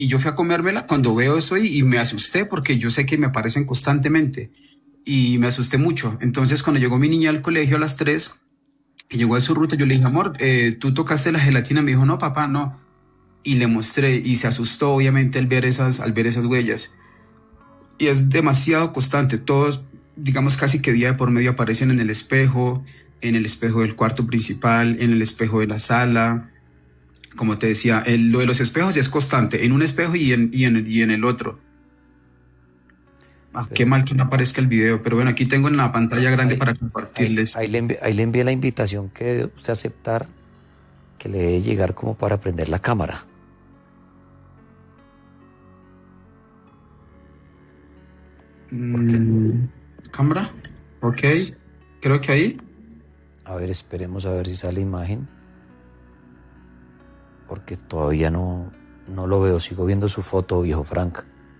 Y yo fui a comérmela cuando veo eso y me asusté porque yo sé que me aparecen constantemente y me asusté mucho. Entonces cuando llegó mi niña al colegio a las 3 y llegó a su ruta, yo le dije, amor, ¿tú tocaste la gelatina? Me dijo, no, papá, no. Y le mostré y se asustó obviamente al ver esas huellas. Y es demasiado constante. Todos, digamos, casi que día de por medio aparecen en el espejo del cuarto principal, en el espejo de la sala. Como te decía, lo de los espejos es constante, en un espejo y en el otro. Qué Pero mal que no aparezca el video, pero bueno, aquí tengo en la pantalla grande ahí, para compartirles. ahí le envié la invitación que debe usted aceptar, que le debe llegar como para prender la cámara. Porque, ¿Cámara? Ok, sí, creo que ahí. a ver, esperemos a ver si sale imagen, porque todavía no lo veo, sigo viendo su foto, viejo Frank.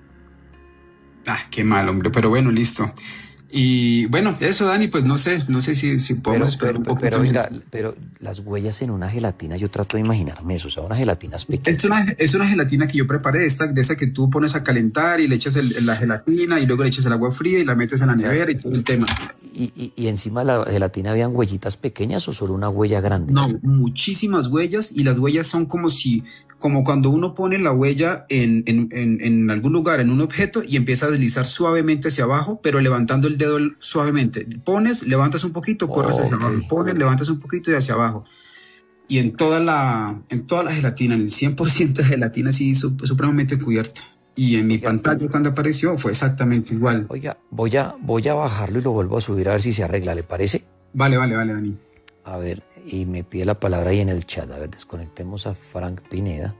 Qué mal, hombre, pero bueno, listo. Y bueno, eso, Dani, pues no sé si podemos esperar un poquito. Venga, pero las huellas en una gelatina, yo trato de imaginarme eso, o sea, una gelatina es Es pequeña. una gelatina que yo preparé, de esa que tú pones a calentar y le echas la gelatina y luego le echas el agua fría y la metes en la O sea, nevera y todo el tema. y encima de la gelatina habían huellitas pequeñas o solo una huella grande. No, muchísimas huellas y las huellas son como cuando uno pone la huella en algún lugar, en un objeto y empieza a deslizar suavemente hacia abajo, pero levantando el dedo suavemente. Pones, levantas un poquito, corres hacia Ok. abajo. Pones, levantas un poquito y hacia abajo. Y en toda la gelatina, en el 100% de gelatina, sí, supremamente cubierta. Y en mi Oiga, pantalla cuando apareció fue exactamente igual. oiga, voy a bajarlo y lo vuelvo a subir a ver si se arregla, ¿le parece? Vale, Dani. A ver, y me pide la palabra ahí en el chat. A ver, desconectemos a Frank Pineda.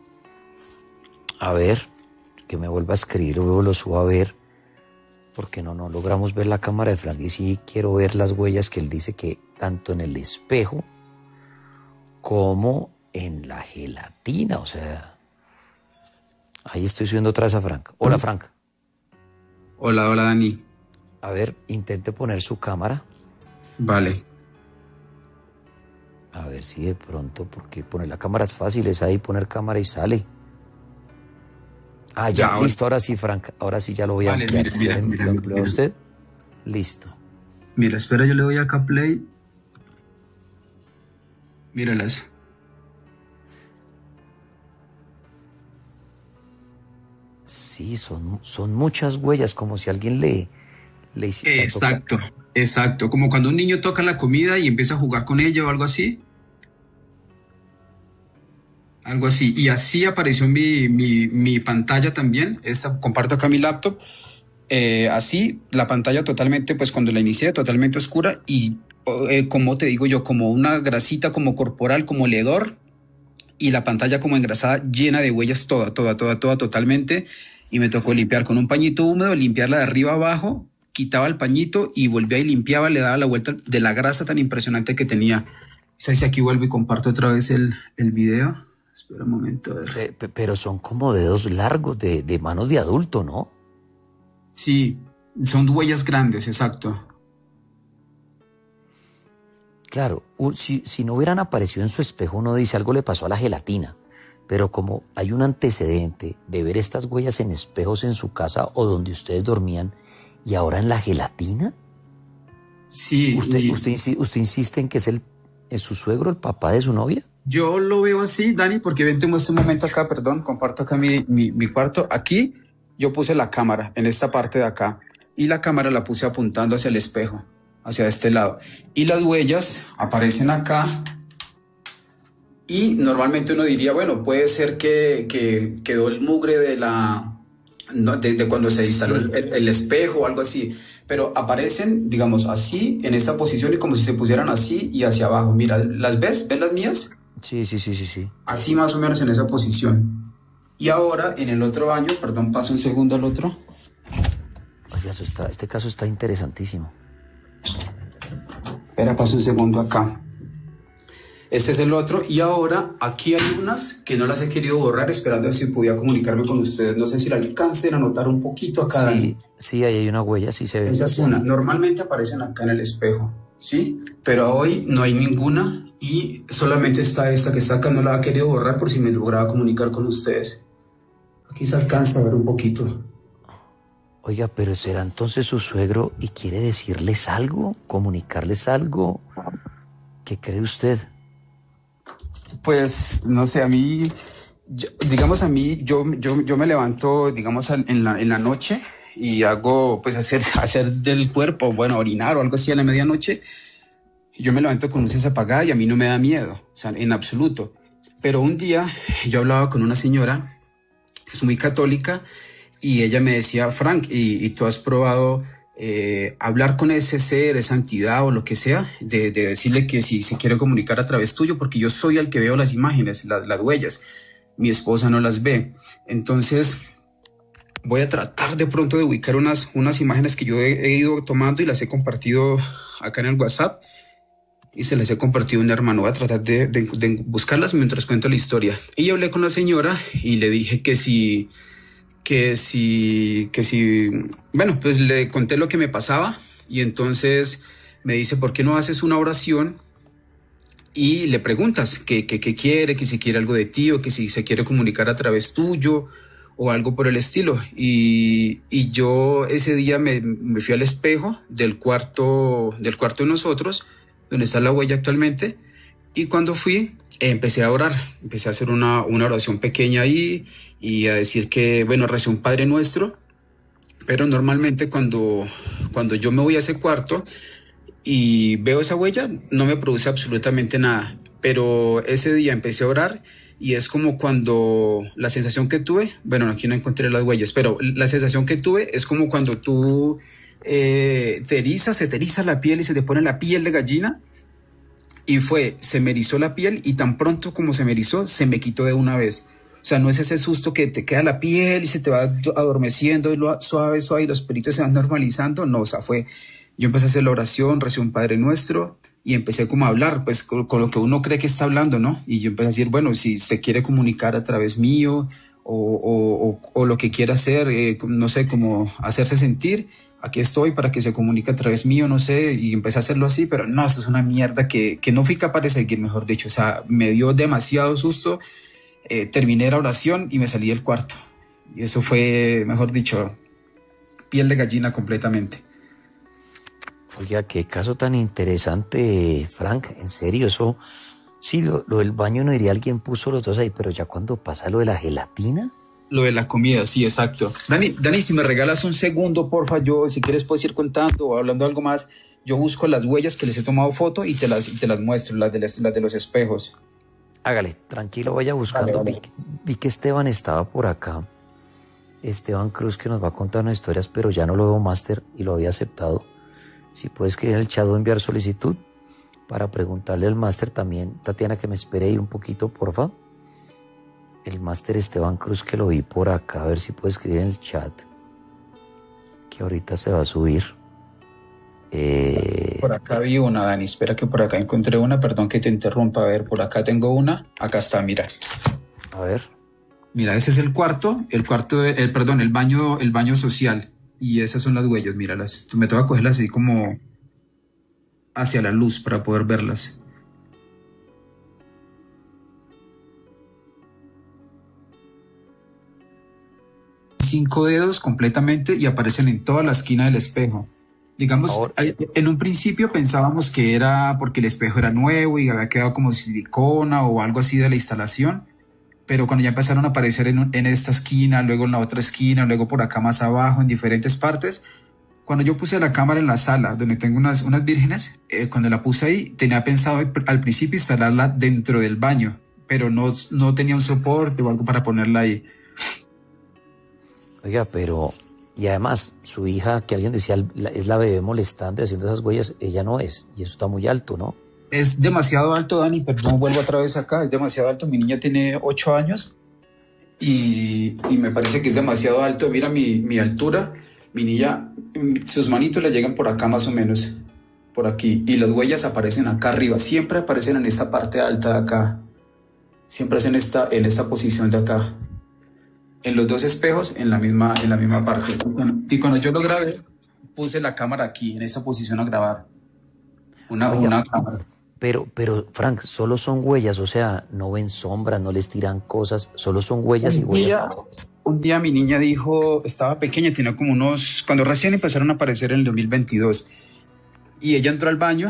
A ver, que me vuelva a escribir, luego lo subo a ver, porque no logramos ver la cámara de Frank y sí quiero ver las huellas que él dice que tanto en el espejo como en la gelatina, o sea, ahí estoy subiendo otra vez a Frank. Hola, Frank. Hola, Dani. A ver, intente poner su cámara. Vale. A ver si de pronto, porque poner la cámara es fácil, es ahí poner cámara y sale. Ya, listo, ahora sí, Frank, ahora sí ya lo voy a ampliar. Mira, ¿Lo amplió usted? Listo. Mira, espera, yo le doy acá play. Míralas. Sí, son muchas huellas, como si alguien le hiciera Exacto, exacto. Como cuando un niño toca la comida y empieza a jugar con ella o algo así. Algo así. Y así apareció mi pantalla también. Comparto acá mi laptop. Así, la pantalla totalmente, pues cuando la inicié, totalmente oscura y como te digo yo, como una grasita como corporal, como el hedor y la pantalla como engrasada, llena de huellas, toda, totalmente. Y me tocó limpiar con un pañito húmedo, limpiarla de arriba abajo, quitaba el pañito y volvía y limpiaba, le daba la vuelta de la grasa tan impresionante que tenía. ¿Sabes si aquí vuelvo y comparto otra vez el video? Espera un momento, a ver. Pero son como dedos largos de manos de adulto, ¿no? Sí, son huellas grandes, exacto. Claro, si no hubieran aparecido en su espejo, uno dice algo le pasó a la gelatina. Pero como hay un antecedente de ver estas huellas en espejos en su casa o donde ustedes dormían y ahora en la gelatina, Sí. ¿Usted insiste en que es su suegro, el papá de su novia? Yo lo veo así, Dani, porque ven, tengo este momento acá, perdón, comparto acá mi cuarto. Aquí yo puse la cámara en esta parte de acá y la cámara la puse apuntando hacia el espejo, hacia este lado. Y las huellas aparecen acá y normalmente uno diría, bueno, puede ser que quedó el mugre de cuando se instaló el espejo o algo así. Pero aparecen, digamos, así, en esta posición y como si se pusieran así y hacia abajo. Mira, ¿las ves? ¿Ves las mías? Sí. Así más o menos en esa posición. Y ahora en el otro baño, perdón, paso un segundo al otro. Oye, este caso está interesantísimo. Espera, paso un segundo acá. Este es el otro. Y ahora aquí hay unas que no las he querido borrar, esperando a ver si podía comunicarme con ustedes. No sé si la alcancen a notar un poquito acá. Sí, ahí hay una huella, sí se ve. Esa es una. Normalmente aparecen acá en el espejo, ¿sí? Pero hoy no hay ninguna y solamente está esta que está acá. No la he querido borrar por si me lograba comunicar con ustedes. Aquí se alcanza a ver un poquito. Oiga, pero ¿será entonces su suegro y quiere decirles algo, comunicarles algo? ¿Qué cree usted? Pues, no sé, a mí, yo me levanto, digamos, en la noche y hago, pues, hacer del cuerpo, bueno, orinar o algo así a la medianoche. Yo me levanto con luces apagadas y a mí no me da miedo, o sea, en absoluto. Pero un día yo hablaba con una señora que es muy católica y ella me decía, Frank, ¿y tú has probado hablar con ese ser, esa entidad o lo que sea, de decirle que si se quiere comunicar a través tuyo, porque yo soy el que veo las imágenes, las huellas, mi esposa no las ve? Entonces voy a tratar de pronto de ubicar unas imágenes que yo he ido tomando y las he compartido acá en el WhatsApp y se las he compartido a un hermano. Voy a tratar de buscarlas mientras cuento la historia. Y hablé con la señora y le dije bueno, pues le conté lo que me pasaba y entonces me dice, ¿por qué no haces una oración y le preguntas qué quiere, que si quiere algo de ti o que si se quiere comunicar a través tuyo o algo por el estilo? Y yo ese día me fui al espejo del cuarto de nosotros, donde está la huella actualmente, y cuando fui empecé a orar, empecé a hacer una oración pequeña ahí y a decir que, bueno, recé un Padre Nuestro, pero normalmente cuando yo me voy a ese cuarto y veo esa huella, no me produce absolutamente nada. Pero ese día empecé a orar y es como cuando la sensación que tuve, bueno, aquí no encontré las huellas, pero la sensación que tuve es como cuando tú se te eriza la piel y se te pone la piel de gallina. Y se me erizó la piel y tan pronto como se me erizó, se me quitó de una vez. O sea, no es ese susto que te queda la piel y se te va adormeciendo y suave y los pelitos se van normalizando. No, o sea, yo empecé a hacer la oración, recé un Padre Nuestro y empecé como a hablar, pues con lo que uno cree que está hablando, ¿no? Y yo empecé a decir, bueno, si se quiere comunicar a través mío o lo que quiera hacer, no sé, como hacerse sentir, aquí estoy para que se comunique a través mío, no sé, y empecé a hacerlo así, pero no, eso es una mierda que no fui capaz de seguir, mejor dicho. O sea, me dio demasiado susto, terminé la oración y me salí del cuarto. Y eso fue, mejor dicho, piel de gallina completamente. Oiga, qué caso tan interesante, Frank, en serio, eso, sí, lo del baño no diría alguien puso los dos ahí, pero ya cuando pasa lo de la gelatina. Lo de la comida, sí, exacto. Dani, si me regalas un segundo, porfa, yo, si quieres, puedes ir contando o hablando algo más. Yo busco las huellas que les he tomado foto y te las muestro, las de los espejos. Hágale, tranquilo, vaya buscando. Vale. Vi que Esteban estaba por acá. Esteban Cruz, que nos va a contar unas historias, pero ya no lo veo máster y lo había aceptado. Si puede escribir en el chat o enviar solicitud para preguntarle al máster también. Tatiana, que me espere ahí un poquito, porfa. El máster Esteban Cruz, que lo vi por acá, a ver si puede escribir en el chat, que ahorita se va a subir. Por acá vi una, Dani, espera que por acá encontré una, perdón que te interrumpa, a ver, por acá tengo una, acá está, mira. A ver. Mira, ese es el baño social, y esas son las huellas, míralas. Me tengo que cogerlas así como hacia la luz para poder verlas. Cinco dedos completamente y aparecen en toda la esquina del espejo. Digamos, en un principio pensábamos que era porque el espejo era nuevo y había quedado como silicona o algo así de la instalación, pero cuando ya empezaron a aparecer en esta esquina, luego en la otra esquina, luego por acá más abajo, en diferentes partes, cuando yo puse la cámara en la sala donde tengo unas vírgenes, cuando la puse ahí, tenía pensado al principio instalarla dentro del baño, pero no tenía un soporte o algo para ponerla ahí. Oiga, pero... Y además, su hija, que alguien decía, es la bebé molestante haciendo esas huellas, ella no es, y eso está muy alto, ¿no? Es demasiado alto, Dani, perdón, vuelvo otra vez acá, es demasiado alto. Mi niña tiene 8 años y me parece que es demasiado alto. Mira mi altura, mi niña, sus manitos le llegan por acá más o menos, por aquí, y las huellas aparecen acá arriba, siempre aparecen en esta parte alta de acá, siempre es en esta posición de acá. En los dos espejos, en la misma parte. Y cuando yo lo grabé, puse la cámara aquí, en esa posición a grabar. Una cámara. Pero, Frank, solo son huellas, o sea, no ven sombras, no les tiran cosas, solo son huellas y huellas. un día mi niña dijo, estaba pequeña, tenía como cuando recién empezaron a aparecer en el 2022, y ella entró al baño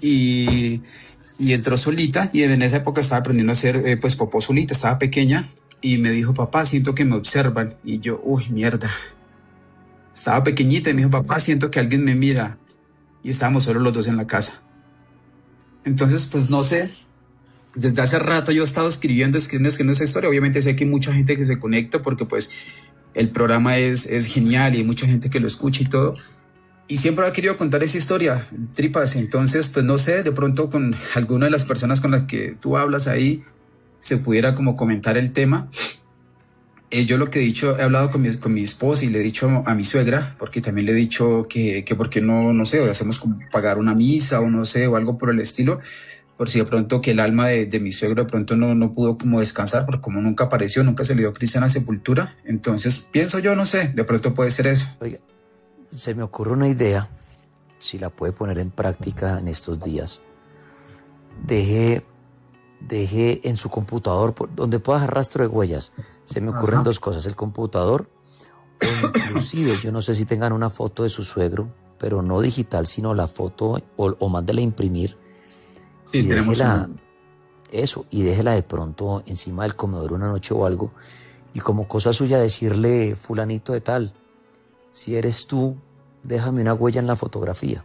y entró solita, y en esa época estaba aprendiendo a hacer pues popó solita, estaba pequeña, y me dijo, papá, siento que me observan, y yo, uy, mierda. Estaba pequeñita y me dijo, papá, siento que alguien me mira, y estábamos solo los dos en la casa. Entonces, pues no sé, desde hace rato yo he estado escribiendo esa historia. Obviamente sé que hay mucha gente que se conecta porque pues el programa es genial y hay mucha gente que lo escucha y todo. Y siempre he querido contar esa historia, Tripas. Entonces, pues no sé, de pronto con alguna de las personas con las que tú hablas ahí se pudiera como comentar el tema. Yo lo que he dicho, he hablado con mi esposa y le he dicho a mi suegra, porque también le he dicho que por qué no sé, hacemos como pagar una misa o no sé, o algo por el estilo, por si de pronto que el alma de mi suegro de pronto no pudo como descansar, porque como nunca apareció, nunca se le dio cristiana sepultura. Entonces pienso yo, no sé, de pronto puede ser eso. Oiga, se me ocurre una idea, si la puede poner en práctica en estos días. Deje en su computador, donde pueda dejar rastro de huellas. Se me ocurren dos cosas, el computador, o inclusive, yo no sé si tengan una foto de su suegro, pero no digital, sino la foto, o mándela a imprimir. Sí, y tenemos y déjela de pronto encima del comedor una noche o algo, y como cosa suya decirle, fulanito de tal, si eres tú, déjame una huella en la fotografía.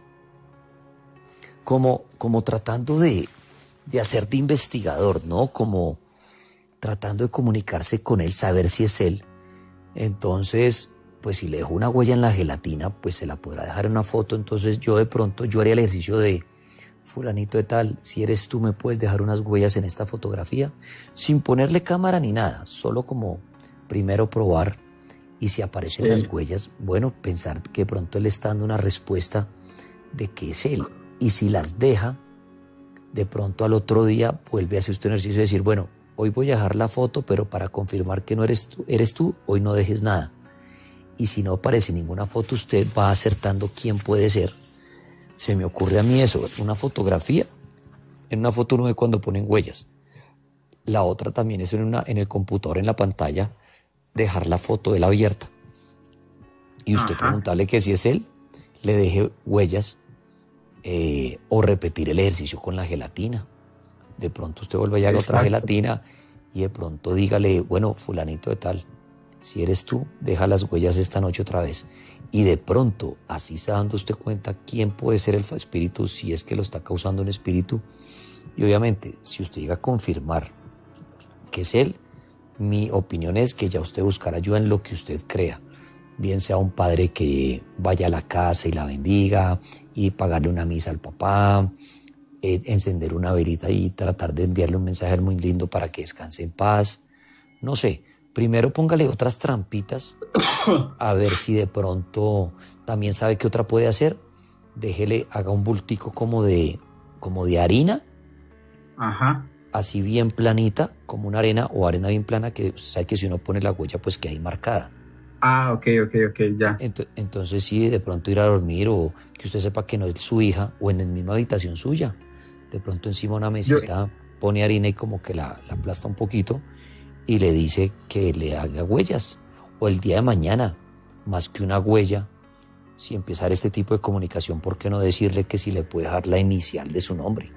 Como tratando de hacer de investigador, ¿no? Como tratando de comunicarse con él, saber si es él. Entonces, pues si le dejo una huella en la gelatina, pues se la podrá dejar en una foto. Entonces yo haría el ejercicio de, fulanito de tal, si eres tú, me puedes dejar unas huellas en esta fotografía, sin ponerle cámara ni nada, solo como primero probar, y si aparecen las huellas, bueno, pensar que de pronto él está dando una respuesta de que es él. Y si las deja, de pronto al otro día vuelve a hacer usted un ejercicio de decir, bueno, hoy voy a dejar la foto, pero para confirmar que no eres tú, hoy no dejes nada. Y si no aparece ninguna foto, usted va acertando quién puede ser. Se me ocurre a mí eso, una fotografía. En una foto uno ve cuando ponen huellas. La otra también es en el computador, en la pantalla, dejar la foto de él abierta. Y usted preguntarle que si es él, le deje huellas, o repetir el ejercicio con la gelatina. De pronto usted vuelve a otra gelatina y de pronto dígale, bueno, fulanito de tal, si eres tú, deja las huellas esta noche otra vez. Y de pronto, así se dando usted cuenta quién puede ser el espíritu, si es que lo está causando un espíritu. Y obviamente, si usted llega a confirmar que es él, mi opinión es que ya usted buscará ayuda en lo que usted crea. Bien sea un padre que vaya a la casa y la bendiga, y pagarle una misa al papá, encender una velita y tratar de enviarle un mensaje muy lindo para que descanse en paz. No sé, primero póngale otras trampitas a ver si de pronto también sabe qué otra puede hacer. Haga un bultico como de harina, así bien planita, como una arena o arena bien plana, que usted sabe que si uno pone la huella pues que hay marcada. Ok, ya. Entonces sí, de pronto ir a dormir, o que usted sepa que no es su hija, o en la misma habitación suya, de pronto encima de una mesita pone harina y como que la aplasta un poquito y le dice que le haga huellas. O el día de mañana, más que una huella, si empezar este tipo de comunicación, ¿por qué no decirle que si le puede dejar la inicial de su nombre?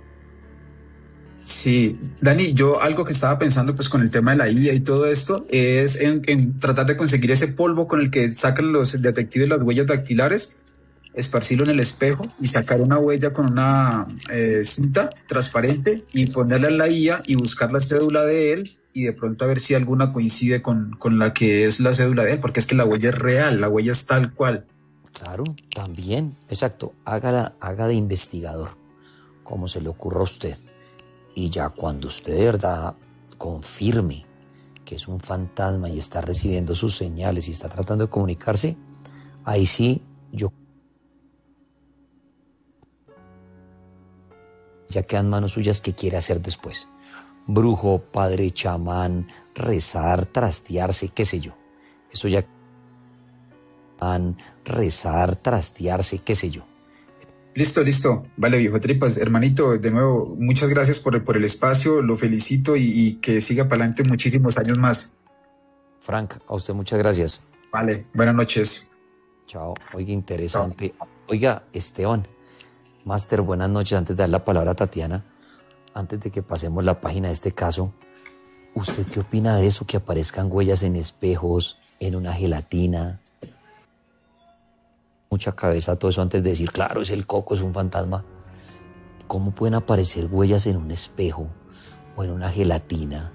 Sí, Dani, yo algo que estaba pensando pues con el tema de la IA y todo esto es en tratar de conseguir ese polvo con el que sacan los detectives las huellas dactilares, esparcirlo en el espejo y sacar una huella con una cinta transparente y ponerla en la IA y buscar la cédula de él y de pronto a ver si alguna coincide con la que es la cédula de él, porque es que la huella es real, la huella es tal cual. Claro, también, exacto, haga de investigador, como se le ocurra a usted. Y ya cuando usted de verdad confirme que es un fantasma y está recibiendo sus señales y está tratando de comunicarse, ahí sí ya quedan manos suyas qué quiere hacer después. Brujo, padre, chamán, rezar, trastearse, qué sé yo. Eso ya... rezar, trastearse, qué sé yo. Listo. Vale, viejo Tripas. Hermanito, de nuevo, muchas gracias por el espacio, lo felicito y que siga para adelante muchísimos años más. Frank, a usted muchas gracias. Vale, buenas noches. Chao. Oiga, interesante. Oiga, Esteban, Máster, buenas noches. Antes de dar la palabra a Tatiana, antes de que pasemos la página de este caso, ¿usted qué opina de eso, que aparezcan huellas en espejos, en una gelatina? Mucha cabeza todo eso antes de decir, claro, es el coco, es un fantasma. ¿Cómo pueden aparecer huellas en un espejo o en una gelatina?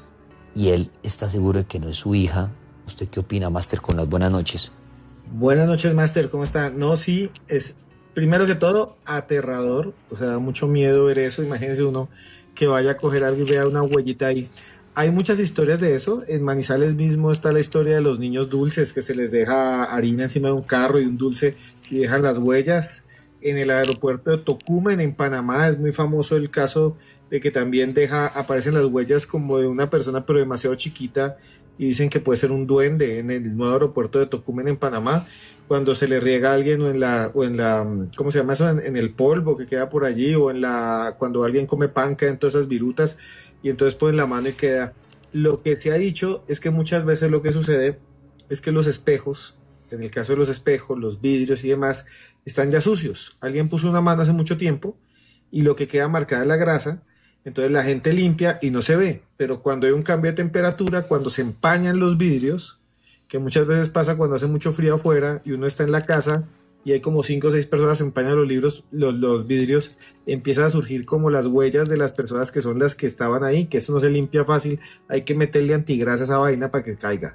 Y él está seguro de que no es su hija. ¿Usted qué opina, Máster, con las buenas noches? Buenas noches, Máster, ¿cómo está? No, sí, es primero que todo aterrador, o sea, da mucho miedo ver eso. Imagínense uno que vaya a coger algo y vea una huellita ahí. Hay muchas historias de eso. En Manizales mismo está la historia de los niños dulces, que se les deja harina encima de un carro y un dulce y dejan las huellas. En el aeropuerto de Tocumen, en Panamá, es muy famoso el caso de que también aparecen las huellas como de una persona, pero demasiado chiquita, y dicen que puede ser un duende en el nuevo aeropuerto de Tocumen, en Panamá, cuando se le riega a alguien o en la, ¿cómo se llama eso? En el polvo que queda por allí, o cuando alguien come pan, quedan todas esas virutas, y entonces ponen la mano y queda. Lo que se ha dicho es que muchas veces lo que sucede es que los espejos, en el caso de los espejos, los vidrios y demás, están ya sucios. Alguien puso una mano hace mucho tiempo y lo que queda marcada es la grasa, entonces la gente limpia y no se ve, pero cuando hay un cambio de temperatura, cuando se empañan los vidrios, que muchas veces pasa cuando hace mucho frío afuera y uno está en la casa y hay como 5 o 6 personas que empañan los vidrios, empiezan a surgir como las huellas de las personas que son las que estaban ahí, que eso no se limpia fácil, hay que meterle antigrasa a esa vaina para que caiga.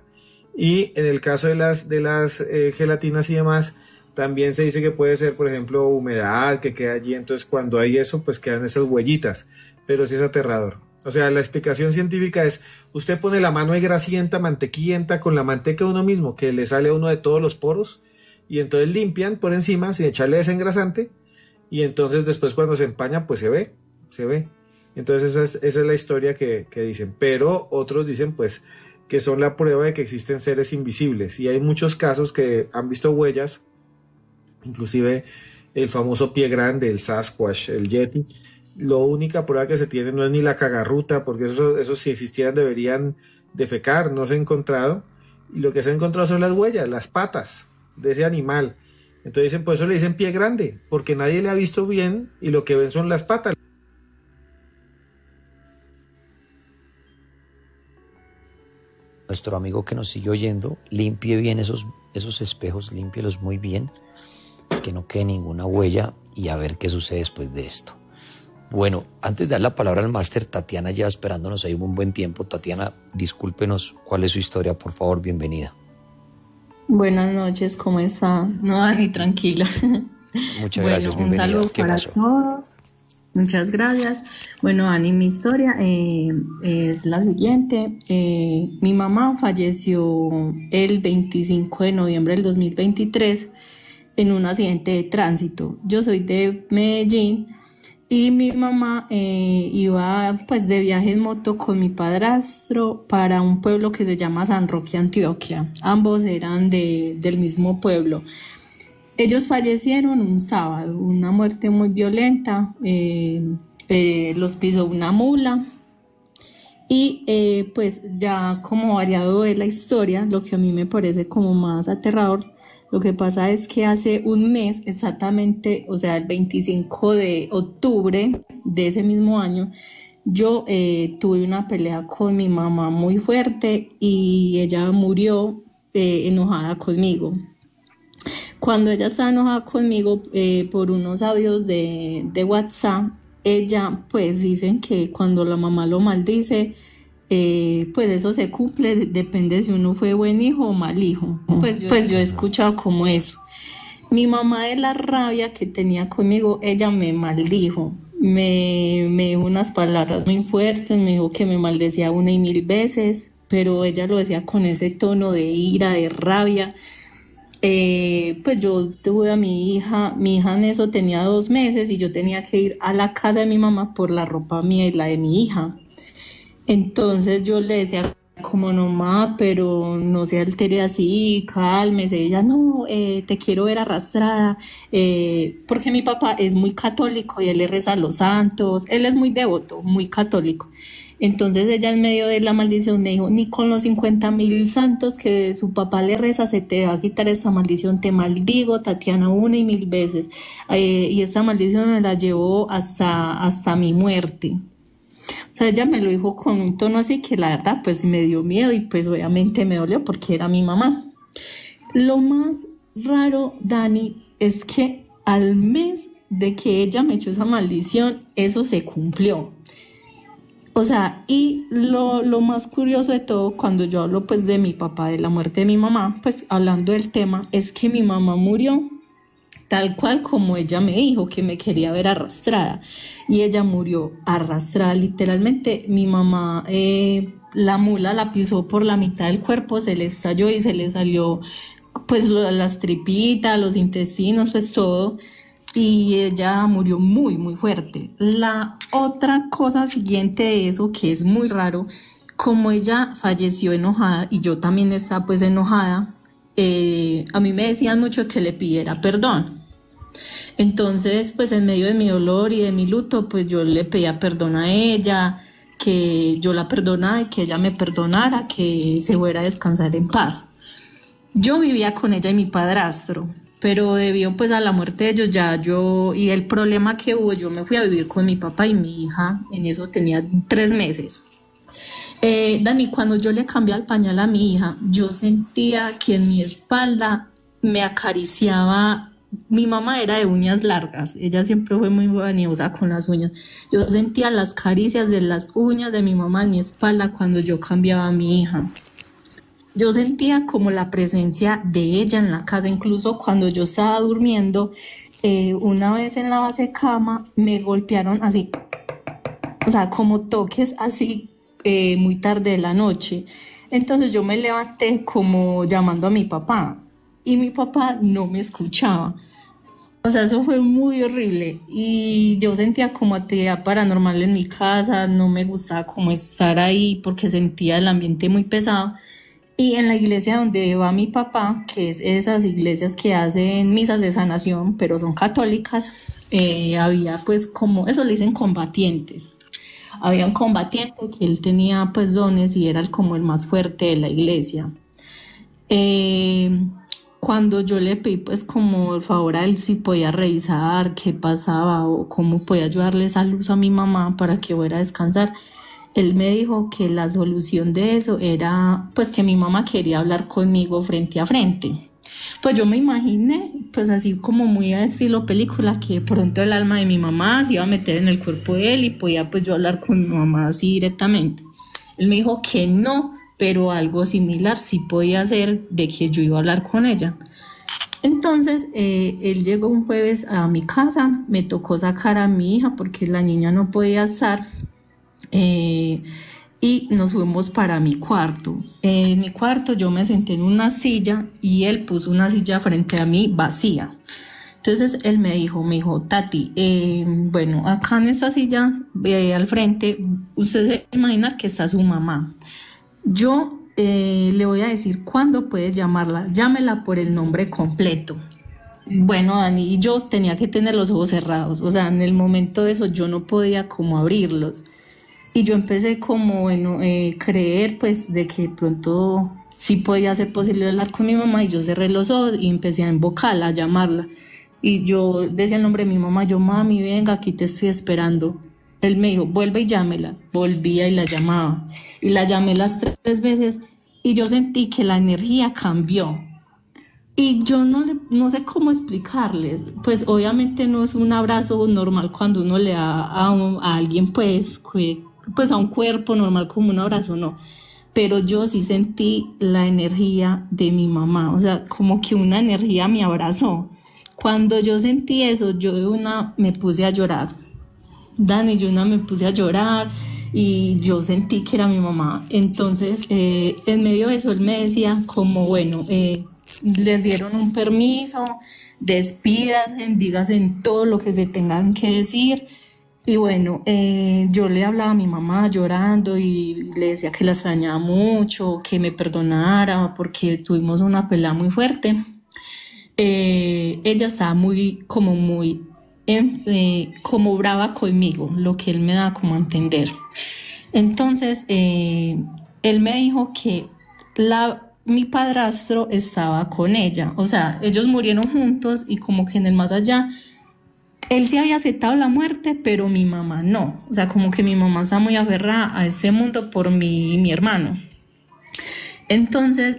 Y en el caso de las gelatinas y demás, también se dice que puede ser, por ejemplo, humedad que queda allí, entonces cuando hay eso, pues quedan esas huellitas, pero sí es aterrador. O sea, la explicación científica es, usted pone la mano ahí grasienta, mantequillenta, con la manteca de uno mismo, que le sale a uno de todos los poros, y entonces limpian por encima sin echarle desengrasante, y entonces después cuando se empaña, pues se ve. Entonces esa es la historia que dicen, pero otros dicen, pues, que son la prueba de que existen seres invisibles, y hay muchos casos que han visto huellas, inclusive el famoso pie grande, el Sasquatch, el Yeti. La única prueba que se tiene no es ni la cagarruta, porque eso si existieran deberían defecar, no se ha encontrado, y lo que se ha encontrado son las huellas, las patas de ese animal. Entonces dicen, por eso le dicen pie grande, porque nadie le ha visto bien y lo que ven son las patas. Nuestro amigo que nos sigue oyendo, limpie bien esos espejos, límpielos muy bien, que no quede ninguna huella, y a ver qué sucede después de esto. Bueno, antes de dar la palabra al máster, Tatiana ya esperándonos ahí un buen tiempo. Tatiana, discúlpenos, ¿cuál es su historia? Por favor, bienvenida. Buenas noches, ¿cómo está? No, Dani, tranquila. Muchas gracias, bienvenida. Un saludo ¿Qué para pasó? todos. Muchas gracias. Bueno, Dani, mi historia es la siguiente. Mi mamá falleció el 25 de noviembre del 2023 en un accidente de tránsito. Yo soy de Medellín y mi mamá iba pues de viaje en moto con mi padrastro para un pueblo que se llama San Roque, Antioquia. Ambos eran del mismo pueblo. Ellos fallecieron un sábado, una muerte muy violenta, los pisó una mula y pues ya como variado de la historia, lo que a mí me parece como más aterrador, lo que pasa es que hace un mes exactamente, o sea el 25 de octubre de ese mismo año, yo tuve una pelea con mi mamá muy fuerte y ella murió enojada conmigo. Cuando ella estaba enojada conmigo por unos audios de WhatsApp, ella pues dicen que cuando la mamá lo maldice, pues eso se cumple, depende si uno fue buen hijo o mal hijo. Pues yo he escuchado como eso. Mi mamá, de la rabia que tenía conmigo, ella me maldijo. Me dijo unas palabras muy fuertes, me dijo que me maldecía 1 y 1000 veces, pero ella lo decía con ese tono de ira, de rabia. Pues yo tuve a mi hija en eso tenía 2 meses y yo tenía que ir a la casa de mi mamá por la ropa mía y la de mi hija. Entonces yo le decía como no, ma, pero no se altere así, cálmese. Ella, no, te quiero ver arrastrada, porque mi papá es muy católico y él le reza a los santos, él es muy devoto, muy católico. Entonces ella en medio de la maldición me dijo, ni con los 50.000 santos que su papá le reza se te va a quitar esta maldición, te maldigo, Tatiana, 1,000 veces. Y esta maldición me la llevó hasta mi muerte. O sea, ella me lo dijo con un tono así que la verdad pues me dio miedo y pues obviamente me dolió porque era mi mamá. Lo más raro, Dani, es que al mes de que ella me echó esa maldición, eso se cumplió. O sea, y lo más curioso de todo, cuando yo hablo pues de mi papá, de la muerte de mi mamá, pues hablando del tema, es que mi mamá murió tal cual como ella me dijo, que me quería ver arrastrada. Y ella murió arrastrada, literalmente. Mi mamá, la mula la pisó por la mitad del cuerpo, se le estalló y se le salió pues las tripitas, los intestinos, pues todo. Y ella murió muy, muy fuerte. La otra cosa siguiente de eso, que es muy raro, como ella falleció enojada y yo también estaba pues enojada, a mí me decían mucho que le pidiera perdón. Entonces, pues en medio de mi dolor y de mi luto, pues yo le pedía perdón a ella, que yo la perdonara y que ella me perdonara, que se fuera a descansar en paz. Yo vivía con ella y mi padrastro, pero debido pues a la muerte de ellos y el problema que hubo, yo me fui a vivir con mi papá y mi hija, en eso tenía 3 meses. Dani, cuando yo le cambié el pañal a mi hija, yo sentía que en mi espalda me acariciaba. Mi mamá era de uñas largas, ella siempre fue muy vanidosa con las uñas. Yo sentía las caricias de las uñas de mi mamá en mi espalda cuando yo cambiaba a mi hija. Yo sentía como la presencia de ella en la casa, incluso cuando yo estaba durmiendo, una vez en la base cama me golpearon así, o sea, como toques así, muy tarde de la noche. Entonces yo me levanté como llamando a mi papá y mi papá no me escuchaba. O sea, eso fue muy horrible y yo sentía como actividad paranormal en mi casa, no me gustaba como estar ahí porque sentía el ambiente muy pesado. Y en la iglesia donde va mi papá, que es esas iglesias que hacen misas de sanación, pero son católicas, había pues como, eso le dicen combatientes. Había un combatiente que él tenía pues dones y era como el más fuerte de la iglesia. Cuando yo le pedí pues como el favor a él si podía revisar qué pasaba o cómo podía ayudarle esa luz a mi mamá para que fuera a descansar, él me dijo que la solución de eso era pues que mi mamá quería hablar conmigo frente a frente. Pues yo me imaginé, pues así como muy a estilo película, que pronto el alma de mi mamá se iba a meter en el cuerpo de él y podía pues yo hablar con mi mamá así directamente. Él me dijo que no, pero algo similar sí podía hacer, de que yo iba a hablar con ella. Entonces, él llegó un jueves a mi casa, me tocó sacar a mi hija porque la niña no podía estar, y nos fuimos para mi cuarto. En mi cuarto yo me senté en una silla y él puso una silla frente a mí vacía. Entonces él me dijo, Tati, bueno, acá en esta silla, al frente, usted se imagina que está su mamá. Yo le voy a decir cuándo puede llamarla, llámela por el nombre completo. Bueno, Dani, y yo tenía que tener los ojos cerrados, o sea, en el momento de eso yo no podía como abrirlos. Y yo empecé como, bueno, creer pues de que pronto sí podía ser posible hablar con mi mamá y yo cerré los ojos y empecé a invocarla, a llamarla. Y yo decía el nombre de mi mamá, yo, mami, venga, aquí te estoy esperando. Él me dijo, vuelve y llámela. Volvía y la llamaba. Y la llamé las 3 veces y yo sentí que la energía cambió. Y yo no sé cómo explicarles. Pues obviamente no es un abrazo normal cuando uno le da a alguien pues a un cuerpo normal como un abrazo, no. Pero yo sí sentí la energía de mi mamá, o sea, como que una energía me abrazó. Cuando yo sentí eso, yo de una me puse a llorar. Dani, yo me puse a llorar y yo sentí que era mi mamá. Entonces, en medio de eso, él me decía como, bueno, les dieron un permiso, despídanse, díganse todo lo que se tengan que decir. Y bueno, yo le hablaba a mi mamá llorando y le decía que la extrañaba mucho, que me perdonara porque tuvimos una pelea muy fuerte. Ella estaba como brava conmigo, lo que él me daba como a entender. Entonces, él me dijo que mi padrastro estaba con ella, o sea, ellos murieron juntos y como que en el más allá, él sí había aceptado la muerte, pero mi mamá no, o sea, como que mi mamá está muy aferrada a ese mundo por mi hermano. Entonces,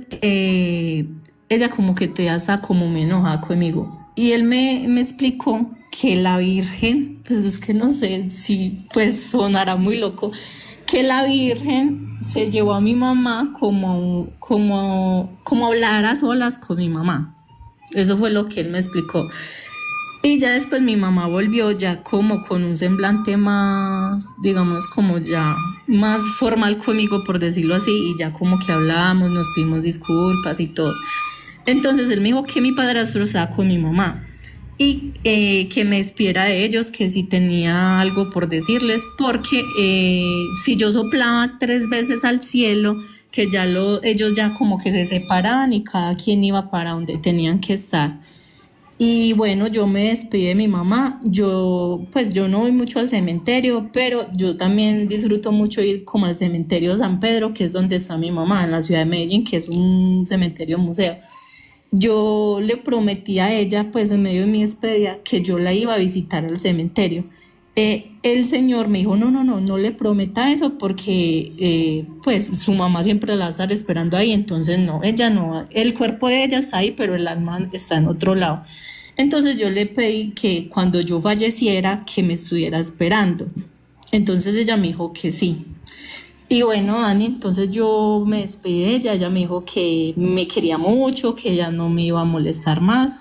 ella como que te está como muy enojada conmigo. Y él me explicó que la Virgen, pues es que no sé si pues sonará muy loco, que la Virgen se llevó a mi mamá como hablar a solas con mi mamá. Eso fue lo que él me explicó. Y ya después mi mamá volvió ya como con un semblante más, digamos, como ya más formal conmigo, por decirlo así, y ya como que hablamos, nos pedimos disculpas y todo. Entonces él me dijo que mi padrastro estaba con mi mamá y que me despidiera de ellos, que si tenía algo por decirles, porque si yo soplaba 3 veces al cielo, que ya ellos ya como que se separaban y cada quien iba para donde tenían que estar. Y bueno, yo me despedí de mi mamá. Yo no voy mucho al cementerio, pero yo también disfruto mucho ir como al cementerio de San Pedro, que es donde está mi mamá, en la ciudad de Medellín, que es un cementerio museo. Yo le prometí a ella, pues en medio de mi despedida, que yo la iba a visitar al cementerio. El señor me dijo, no le prometa eso porque pues su mamá siempre la va a estar esperando ahí, entonces no, ella no, el cuerpo de ella está ahí, pero el alma está en otro lado. Entonces yo le pedí que cuando yo falleciera, que me estuviera esperando. Entonces ella me dijo que sí. Y bueno, Dani, entonces yo me despedí de ella me dijo que me quería mucho, que ella no me iba a molestar más,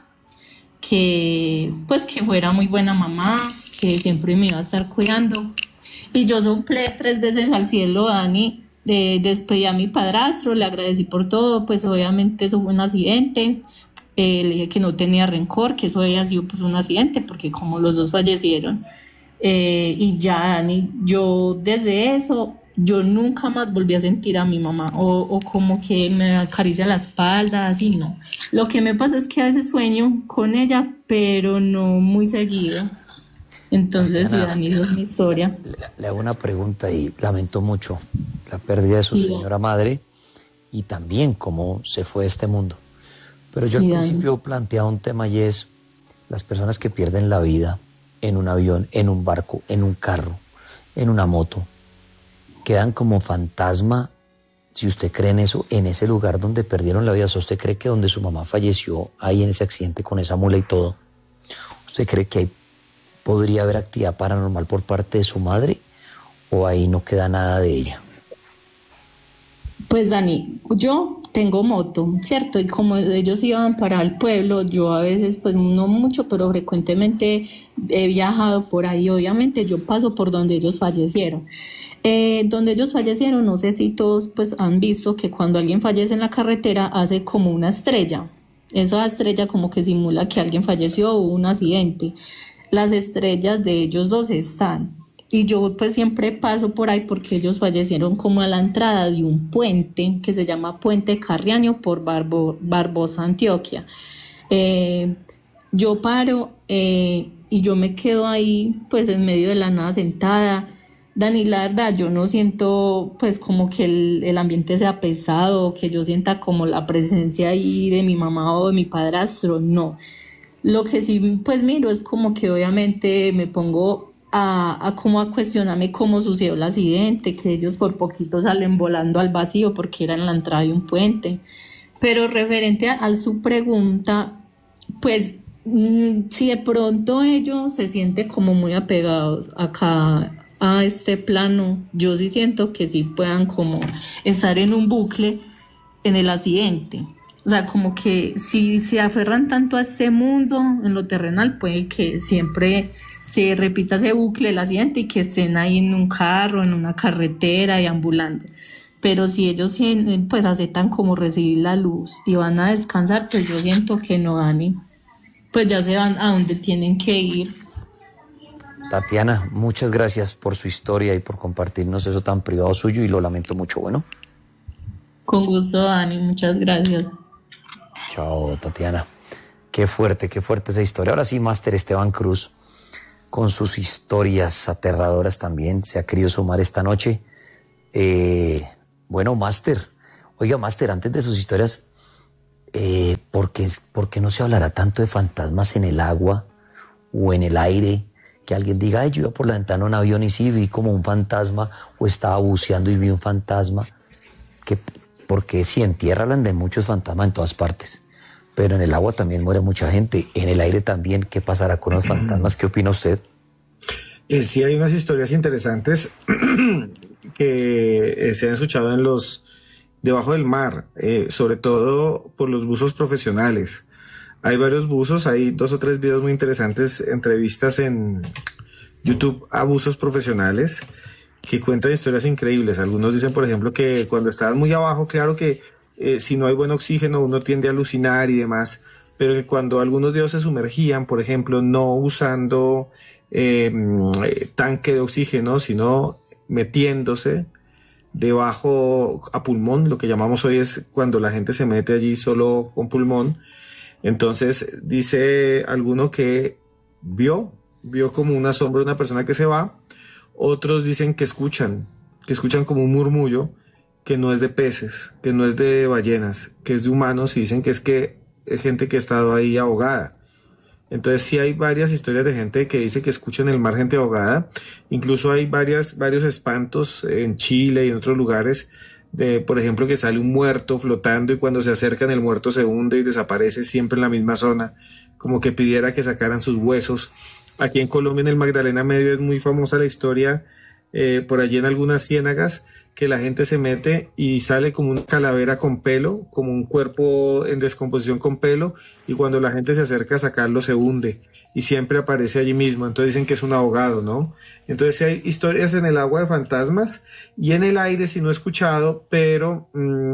que pues que fuera muy buena mamá, que siempre me iba a estar cuidando. Y yo soplé 3 veces al cielo, Dani, despedí a mi padrastro, le agradecí por todo, pues obviamente eso fue un accidente. Le dije que no tenía rencor, que eso había sido pues un accidente, porque como los dos fallecieron. Y ya, Dani, yo desde eso, yo nunca más volví a sentir a mi mamá, o como que me acaricia la espalda, así no. Lo que me pasa es que a veces sueño con ella, pero no muy seguido. Entonces, sí, Dani, esa es mi historia. Le hago una pregunta y lamento mucho la pérdida de su señora madre y también cómo se fue de este mundo. Pero yo al principio planteaba un tema y es las personas que pierden la vida en un avión, en un barco, en un carro, en una moto, quedan como fantasma, si usted cree en eso, en ese lugar donde perdieron la vida. O sea, ¿usted cree que donde su mamá falleció, ahí en ese accidente con esa mula y todo, usted cree que ahí podría haber actividad paranormal por parte de su madre o ahí no queda nada de ella? Pues Dani, yo tengo moto, ¿cierto? Y como ellos iban para el pueblo, yo a veces, pues no mucho, pero frecuentemente he viajado por ahí. Obviamente yo paso por donde ellos fallecieron. Donde ellos fallecieron, no sé si todos pues han visto que cuando alguien fallece en la carretera hace como una estrella. Esa estrella como que simula que alguien falleció o hubo un accidente. Las estrellas de ellos dos están. Y yo pues siempre paso por ahí porque ellos fallecieron como a la entrada de un puente que se llama Puente Carriaño por Barbosa, Antioquia. Yo paro y yo me quedo ahí pues en medio de la nada sentada. Dani, la verdad yo no siento pues como que el ambiente sea pesado, que yo sienta como la presencia ahí de mi mamá o de mi padrastro, no. Lo que sí pues miro es como que obviamente me pongo a cuestionarme cómo sucedió el accidente, que ellos por poquito salen volando al vacío porque era en la entrada de un puente. Pero referente a su pregunta, pues si de pronto ellos se sienten como muy apegados acá a este plano, yo sí siento que sí puedan como estar en un bucle en el accidente. O sea, como que si se aferran tanto a este mundo, en lo terrenal, puede que siempre se repita ese bucle del accidente y que estén ahí en un carro, en una carretera, deambulando. Pero si ellos pues aceptan como recibir la luz y van a descansar, pues yo siento que no, Dani. Pues ya se van a donde tienen que ir. Tatiana, muchas gracias por su historia y por compartirnos eso tan privado suyo y lo lamento mucho, bueno. Con gusto, Dani, muchas gracias. Chao, Tatiana. Qué fuerte esa historia. Ahora sí, Máster Esteban Cruz, con sus historias aterradoras también, se ha querido sumar esta noche. Bueno, Máster, oiga, Máster, antes de sus historias, ¿por qué no se hablará tanto de fantasmas en el agua o en el aire? Que alguien diga, ay, yo iba por la ventana de un avión y sí vi como un fantasma, o estaba buceando y vi un fantasma. Porque sí, en tierra hablan de muchos fantasmas en todas partes, pero en el agua también muere mucha gente, en el aire también. ¿Qué pasará con los fantasmas? ¿Qué opina usted? Sí, hay unas historias interesantes que se han escuchado debajo del mar, sobre todo por los buzos profesionales. Hay varios buzos, hay 2 o 3 videos muy interesantes, entrevistas en YouTube a buzos profesionales que cuentan historias increíbles. Algunos dicen, por ejemplo, que cuando estaban muy abajo, claro que si no hay buen oxígeno uno tiende a alucinar y demás, pero que cuando algunos de ellos se sumergían, por ejemplo, no usando tanque de oxígeno, sino metiéndose debajo a pulmón, lo que llamamos hoy es cuando la gente se mete allí solo con pulmón. Entonces dice alguno que vio como una sombra de una persona que se va. Otros dicen que escuchan como un murmullo que no es de peces, que no es de ballenas, que es de humanos, y dicen que es gente que ha estado ahí ahogada. Entonces sí hay varias historias de gente que dice que escucha en el mar gente ahogada. Incluso hay varios espantos en Chile y en otros lugares, por ejemplo, que sale un muerto flotando y cuando se acercan el muerto se hunde y desaparece siempre en la misma zona, como que pidiera que sacaran sus huesos. Aquí en Colombia, en el Magdalena Medio, es muy famosa la historia, por allí en algunas ciénagas, que la gente se mete y sale como una calavera con pelo, como un cuerpo en descomposición con pelo, y cuando la gente se acerca a sacarlo se hunde y siempre aparece allí mismo. Entonces dicen que es un ahogado, ¿no? Entonces hay historias en el agua de fantasmas, y en el aire sí no he escuchado, pero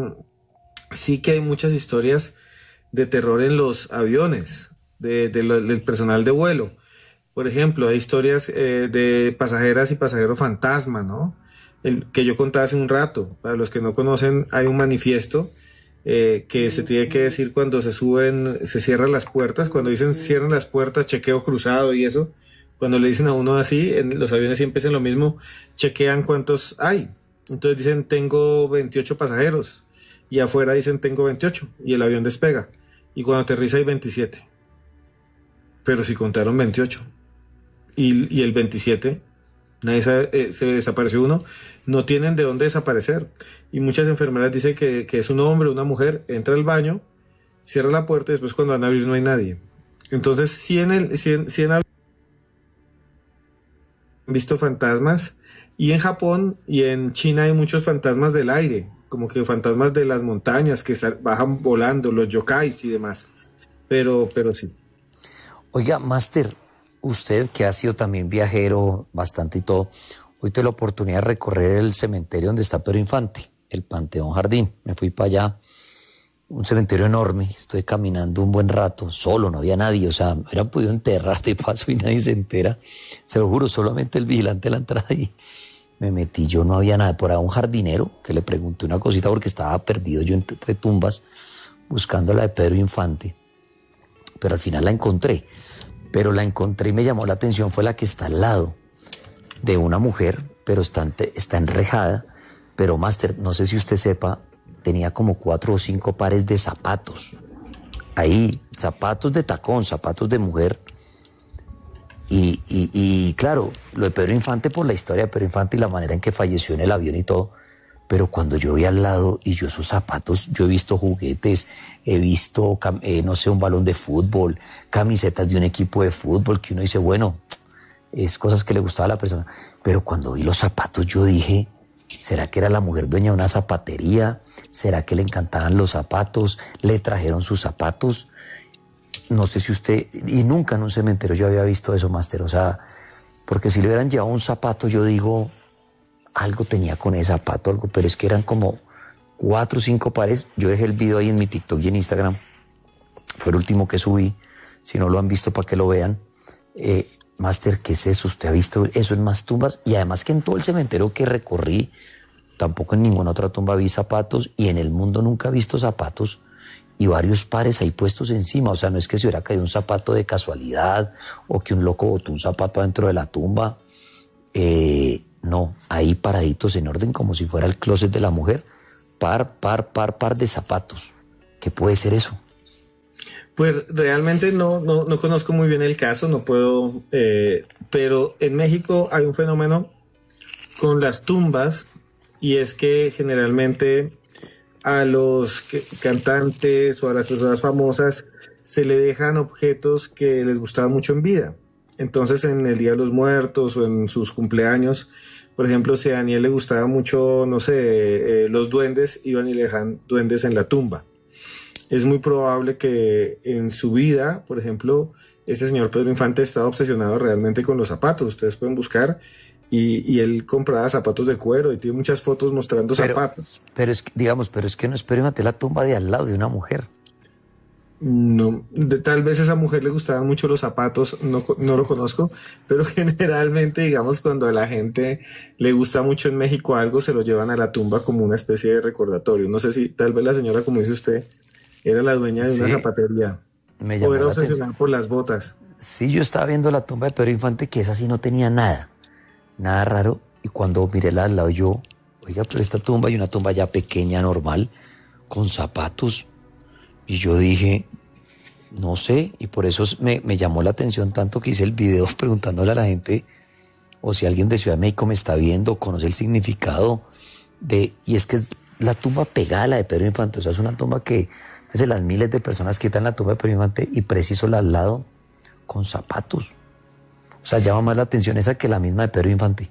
sí que hay muchas historias de terror en los aviones, del personal de vuelo. Por ejemplo, hay historias de pasajeras y pasajeros fantasma, ¿no? El que yo contaba hace un rato. Para los que no conocen, hay un manifiesto que se tiene que decir cuando se cierran las puertas. Cuando dicen cierran las puertas, chequeo cruzado y eso. Cuando le dicen a uno así, en los aviones siempre hacen lo mismo, chequean cuántos hay. Entonces dicen tengo 28 pasajeros, y afuera dicen tengo 28, y el avión despega. Y cuando aterriza hay 27. Pero si contaron 28. Y el 27, nadie sabe, se desapareció uno, no tienen de dónde desaparecer. Y muchas enfermeras dicen que es un hombre o una mujer, entra al baño, cierra la puerta y después cuando van a abrir no hay nadie. Entonces, sí han visto fantasmas, y en Japón y en China hay muchos fantasmas del aire, como que fantasmas de las montañas que bajan volando, los yokais y demás. Pero sí. Oiga, Máster, usted que ha sido también viajero bastante y todo, hoy tuve la oportunidad de recorrer el cementerio donde está Pedro Infante, el Panteón Jardín. Me fui para allá, un cementerio enorme, estoy caminando un buen rato, solo, no había nadie, o sea, me hubieran podido enterrar de paso y nadie se entera, se lo juro, solamente el vigilante de la entrada, y me metí, yo no había nada. Por ahí un jardinero que le pregunté una cosita porque estaba perdido yo entre tumbas buscando la de Pedro Infante, pero al final la encontré. Pero la encontré y me llamó la atención, fue la que está al lado de una mujer, pero está enrejada. Pero, Máster, no sé si usted sepa, tenía como 4 o 5 pares de zapatos. Ahí, zapatos de tacón, zapatos de mujer. Y claro, lo de Pedro Infante por la historia de Pedro Infante y la manera en que falleció en el avión y todo. Pero cuando yo vi al lado y yo esos zapatos, yo he visto juguetes, he visto, no sé, un balón de fútbol, camisetas de un equipo de fútbol, que uno dice, bueno, es cosas que le gustaba a la persona. Pero cuando vi los zapatos yo dije, ¿será que era la mujer dueña de una zapatería? ¿Será que le encantaban los zapatos? ¿Le trajeron sus zapatos? No sé si usted, y nunca en un cementerio yo había visto eso, Máster, o sea, porque si le hubieran llevado un zapato, yo digo, algo tenía con ese zapato, algo, pero es que eran como 4 o 5 pares. Yo dejé el video ahí en mi TikTok y en Instagram, fue el último que subí, si no lo han visto para que lo vean. Máster, ¿qué es eso? ¿Usted ha visto eso en más tumbas? Y además que en todo el cementerio que recorrí, tampoco en ninguna otra tumba vi zapatos, y en el mundo nunca he visto zapatos y varios pares ahí puestos encima. O sea, no es que se hubiera caído un zapato de casualidad o que un loco botó un zapato dentro de la tumba. No, ahí paraditos en orden como si fuera el closet de la mujer, par de zapatos. ¿Qué puede ser eso? Pues realmente no conozco muy bien el caso, no puedo, pero en México hay un fenómeno con las tumbas, y es que generalmente a los cantantes o a las personas famosas se le dejan objetos que les gustaban mucho en vida. Entonces, en el Día de los Muertos o en sus cumpleaños, por ejemplo, si a Daniel le gustaba mucho, no sé, los duendes, iban y le dejan duendes en la tumba. Es muy probable que en su vida, por ejemplo, este señor Pedro Infante estaba obsesionado realmente con los zapatos. Ustedes pueden buscar, y él compraba zapatos de cuero y tiene muchas fotos mostrando zapatos. Pero es que no es Pedro Infante la tumba de al lado de una mujer. No, tal vez a esa mujer le gustaban mucho los zapatos, no lo conozco, pero generalmente, digamos, cuando a la gente le gusta mucho en México algo, se lo llevan a la tumba como una especie de recordatorio. No sé si tal vez la señora, como dice usted, era la dueña de una zapatería o era obsesionada por las botas. Sí, yo estaba viendo la tumba de Pedro Infante, que esa sí no tenía nada raro, y cuando miré la al lado yo, oiga, pero esta tumba hay una tumba ya pequeña, normal, con zapatos. Y yo dije, no sé, y por eso me llamó la atención tanto que hice el video preguntándole a la gente, o si alguien de Ciudad de México me está viendo, conoce el significado y es que la tumba pegada a la de Pedro Infante, o sea, es una tumba que es de las miles de personas que están en la tumba de Pedro Infante, y preciso la al lado con zapatos. O sea, llama más la atención esa que la misma de Pedro Infante.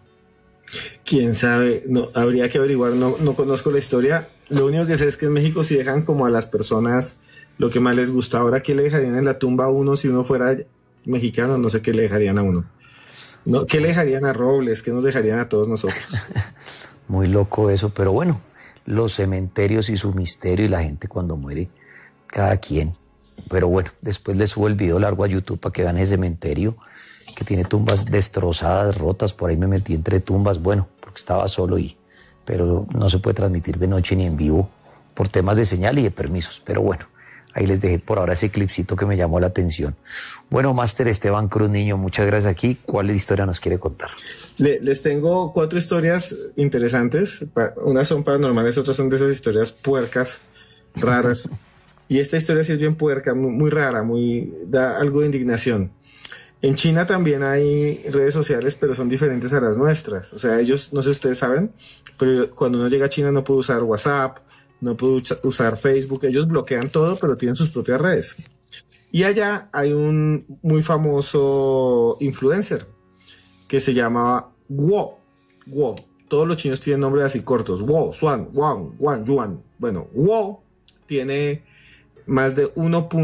Quién sabe, no, habría que averiguar, no conozco la historia. Lo único que sé es que en México sí dejan como a las personas lo que más les gusta. Ahora, ¿qué le dejarían en la tumba a uno si uno fuera mexicano? No sé qué le dejarían a uno. No, ¿qué le dejarían a Robles? ¿Qué nos dejarían a todos nosotros? Muy loco eso, pero bueno, los cementerios y su misterio, y la gente cuando muere, cada quien. Pero bueno, después le subo el video largo a YouTube para que vean ese cementerio que tiene tumbas destrozadas, rotas. Por ahí me metí entre tumbas, bueno, porque estaba solo, pero no se puede transmitir de noche ni en vivo por temas de señal y de permisos. Pero bueno, ahí les dejé por ahora ese clipcito que me llamó la atención. Bueno, Máster Esteban Cruz Niño, muchas gracias aquí. ¿Cuál historia nos quiere contar? Les tengo 4 historias interesantes. Unas son paranormales, otras son de esas historias puercas, raras. Y esta historia sí es bien puerca, muy rara, da algo de indignación. En China también hay redes sociales, pero son diferentes a las nuestras. O sea, ellos, no sé si ustedes saben, pero cuando uno llega a China no puede usar WhatsApp, no puede usar Facebook. Ellos bloquean todo, pero tienen sus propias redes. Y allá hay un muy famoso influencer que se llama Guo. Todos los chinos tienen nombres así cortos. Guo, Xuan, Wang, Wang, Yuan. Bueno, Guo tiene más de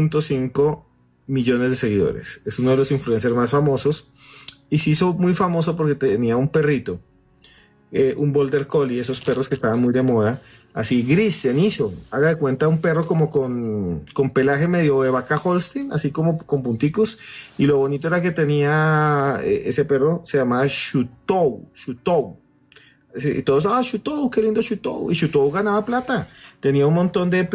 1.5 millones de seguidores. Es uno de los influencers más famosos, y se hizo muy famoso porque tenía un perrito, un Border Collie, esos perros que estaban muy de moda, así gris, cenizo, haga de cuenta un perro como con pelaje medio de vaca Holstein, así como con punticos, y lo bonito era que tenía ese perro, se llamaba Shutou. Y todos, Shutou, qué lindo Shutou. Y Shutou ganaba plata. Tenía un montón de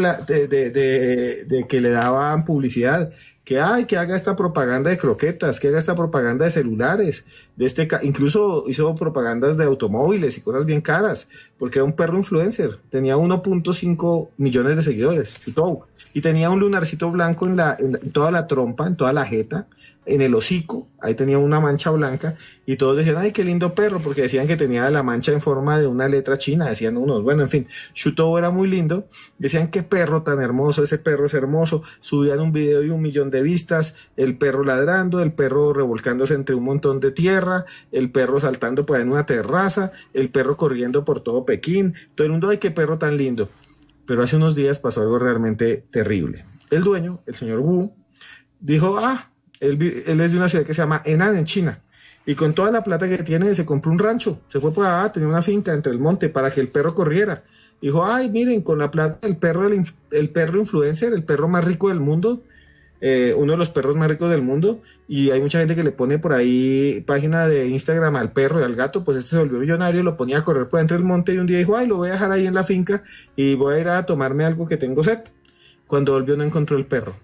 que le daban publicidad. Que haga esta propaganda de croquetas, que haga esta propaganda de celulares, incluso hizo propagandas de automóviles y cosas bien caras, porque era un perro influencer. Tenía 1.5 millones de seguidores, Shutou. Y tenía un lunarcito blanco en toda la trompa, en toda la jeta, en el hocico, ahí tenía una mancha blanca, y todos decían, ay, qué lindo perro, porque decían que tenía la mancha en forma de una letra china, decían unos, bueno, en fin, Shutou era muy lindo, decían, qué perro tan hermoso, ese perro es hermoso, subían un video de 1 millón de vistas, el perro ladrando, el perro revolcándose entre un montón de tierra, el perro saltando por ahí en una terraza, el perro corriendo por todo Pekín, todo el mundo, ay, qué perro tan lindo. Pero hace unos días pasó algo realmente terrible. El dueño, el señor Wu, dijo, él es de una ciudad que se llama Henan, en China, y con toda la plata que tiene se compró un rancho, se fue por allá, tenía una finca entre el monte para que el perro corriera. Dijo, ay, miren, con la plata el perro influencer, el perro más rico del mundo, uno de los perros más ricos del mundo, y hay mucha gente que le pone por ahí página de Instagram al perro y al gato, pues este se volvió millonario, lo ponía a correr por dentro del monte, y un día dijo, ay, lo voy a dejar ahí en la finca y voy a ir a tomarme algo que tengo sed. Cuando volvió no encontró el perro.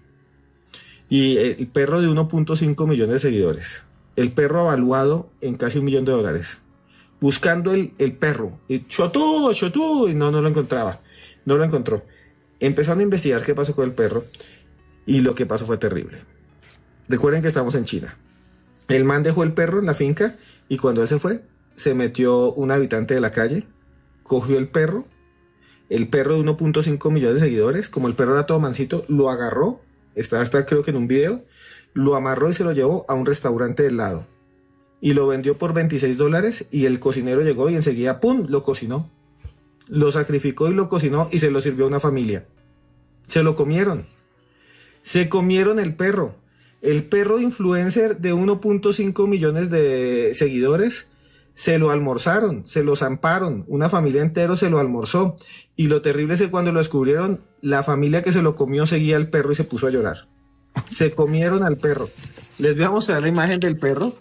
Y el perro de 1.5 millones de seguidores. El perro evaluado en casi $1 millón. buscando el perro. Y chotú, y no lo encontraba. No lo encontró. Empezaron a investigar qué pasó con el perro y lo que pasó fue terrible. Recuerden que estamos en China. El man dejó el perro en la finca y cuando él se fue, se metió un habitante de la calle, cogió el perro de 1.5 millones de seguidores, como el perro era todo mansito, lo agarró, está creo que en un video, lo amarró y se lo llevó a un restaurante del lado. Y lo vendió por $26 y el cocinero llegó y enseguida, ¡pum!, lo cocinó. Lo sacrificó y lo cocinó y se lo sirvió a una familia. Se lo comieron. Se comieron el perro. El perro influencer de 1.5 millones de seguidores se lo almorzaron, se lo zamparon. Una familia entera se lo almorzó. Y lo terrible es que cuando lo descubrieron, la familia que se lo comió seguía al perro y se puso a llorar. Se comieron al perro. Les voy a mostrar la imagen del perro.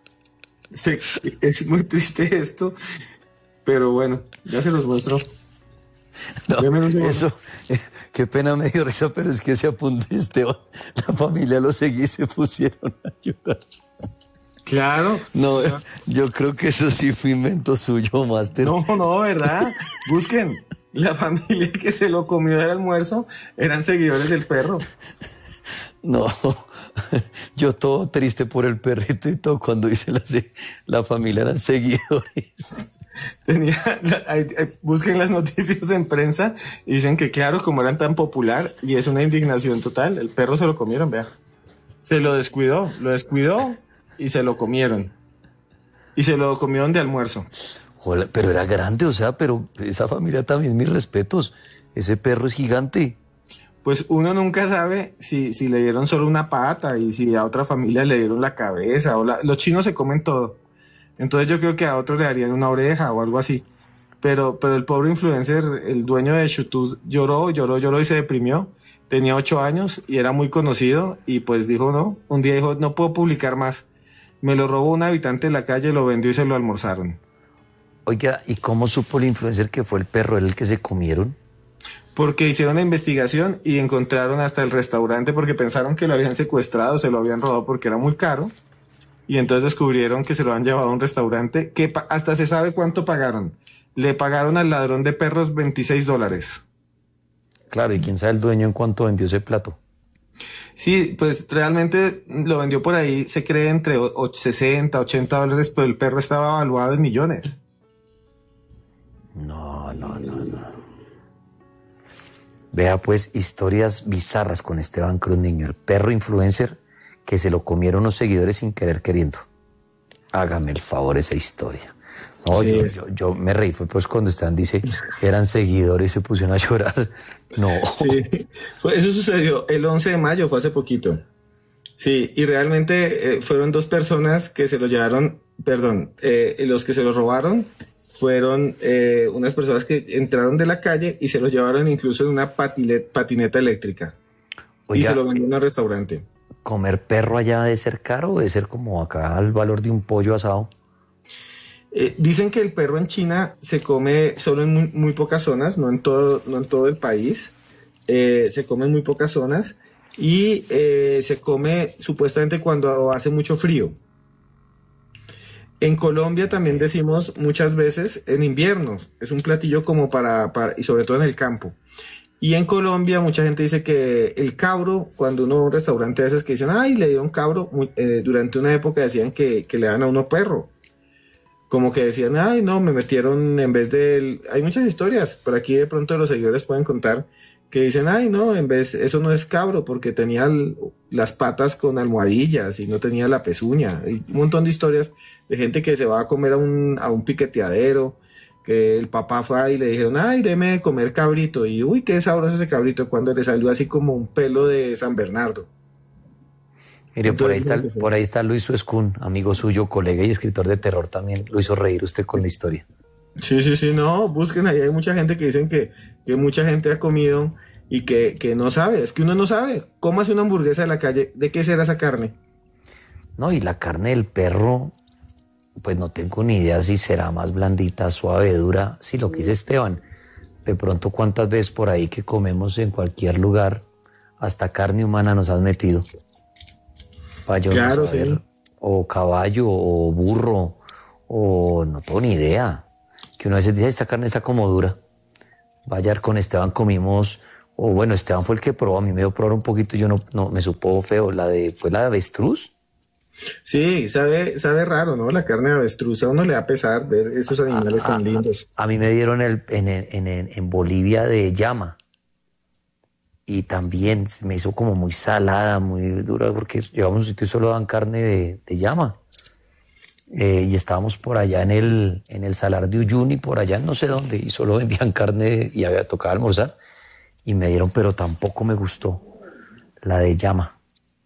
Es muy triste esto, pero bueno, ya se los muestro. No, eso, qué pena, me dio risa, pero es que ese apunte, Esteban, la familia lo seguía y se pusieron a llorar. Claro. No, yo creo que eso sí fue invento suyo, máster. No, ¿verdad? Busquen. La familia que se lo comió del almuerzo eran seguidores del perro. No, yo todo triste por el perrito y todo cuando dice la familia eran seguidores. Busquen las noticias en prensa y dicen que claro, como eran tan popular y es una indignación total, el perro se lo comieron, vea. Se lo descuidó y se lo comieron. Y se lo comieron de almuerzo. Joder, pero era grande, o sea, pero esa familia también, mis respetos. Ese perro es gigante. Pues uno nunca sabe si le dieron solo una pata y si a otra familia le dieron la cabeza. Los chinos se comen todo. Entonces yo creo que a otro le darían una oreja o algo así. Pero el pobre influencer, el dueño de Chutus, lloró y se deprimió. Tenía 8 años y era muy conocido y pues dijo no. Un día dijo, no puedo publicar más. Me lo robó un habitante de la calle, lo vendió y se lo almorzaron. Oiga, ¿y cómo supo el influencer que fue el perro el que se comieron? Porque hicieron la investigación y encontraron hasta el restaurante porque pensaron que lo habían secuestrado, se lo habían robado porque era muy caro. Y entonces descubrieron que se lo han llevado a un restaurante que hasta se sabe cuánto pagaron. Le pagaron al ladrón de perros $26. Claro, ¿y quién sabe el dueño en cuánto vendió ese plato? Sí, pues realmente lo vendió por ahí, se cree entre $60-$80, pero el perro estaba evaluado en millones. No. Vea pues, historias bizarras con Esteban Cruz Niño, el perro influencer que se lo comieron unos seguidores sin querer queriendo. Hágame el favor esa historia. No, sí. yo me reí, fue pues cuando Esteban dice que eran seguidores y se pusieron a llorar. No. Sí, eso sucedió el 11 de mayo, fue hace poquito. Sí, y realmente fueron 2 personas que se lo llevaron, los que se lo robaron fueron unas personas que entraron de la calle y se lo llevaron incluso en una patineta eléctrica. Oiga, y se lo vendieron al restaurante. ¿Comer perro allá debe ser caro o debe ser como acá el valor de un pollo asado? Dicen que el perro en China se come solo en muy pocas zonas, no en todo el país. Se come en muy pocas zonas y se come supuestamente cuando hace mucho frío. En Colombia también decimos muchas veces en invierno, es un platillo como para y sobre todo en el campo. Y en Colombia mucha gente dice que el cabro, cuando uno va a un restaurante a veces que dicen, ay, le dieron cabro, durante una época decían que le dan a uno perro. Como que decían, ay, no, me metieron en vez de... Hay muchas historias, por aquí de pronto los seguidores pueden contar, que dicen, ay, no, eso no es cabro, porque tenía las patas con almohadillas y no tenía la pezuña. Hay un montón de historias de gente que se va a comer a un piqueteadero, que el papá fue ahí y le dijeron, ay, déme de comer cabrito, y uy, qué sabroso ese cabrito, cuando le salió así como un pelo de San Bernardo. Mire, entonces, por ahí está Luis Escún, amigo suyo, colega y escritor de terror también. Lo hizo reír usted con la historia. Sí, no, busquen ahí, hay mucha gente que dicen que mucha gente ha comido y que no sabe, es que uno no sabe. ¿Cómo hace una hamburguesa de la calle? ¿De qué será esa carne? No, y la carne del perro, pues no tengo ni idea si será más blandita, suave, dura. Sí, lo que dice Esteban, de pronto cuántas veces por ahí que comemos en cualquier lugar, hasta carne humana nos has metido. Claro, sí. O caballo, o burro, o no tengo ni idea. Que uno a veces dice, esta carne está como dura. Vaya, con Esteban comimos, o bueno, Esteban fue el que probó, a mí me dio probar un poquito y yo no me supo feo. ¿Fue la de avestruz? Sí, sabe raro, ¿no? La carne de avestruz, a uno le da pesar ver esos animales tan lindos. A mí me dieron en Bolivia de llama. Y también me hizo como muy salada, muy dura, porque llevamos a un sitio y solo dan carne de llama. Y estábamos por allá en el Salar de Uyuni, por allá no sé dónde, y solo vendían carne y había tocado almorzar. Y me dieron, pero tampoco me gustó la de llama.